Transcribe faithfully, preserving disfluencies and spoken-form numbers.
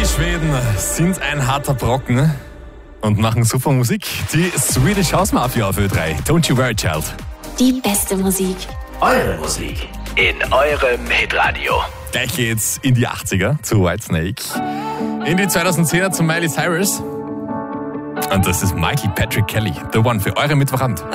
Schweden sind ein harter Brocken und machen super Musik. Die Swedish House Mafia auf Ö drei. Don't You Worry, Child. Die beste Musik. Eure Musik in eurem Hitradio. Gleich geht's in die achtziger zu Whitesnake. In die zweitausendzehner zu Miley Cyrus. Und das ist Michael Patrick Kelly, The One für eure Mittwochabend.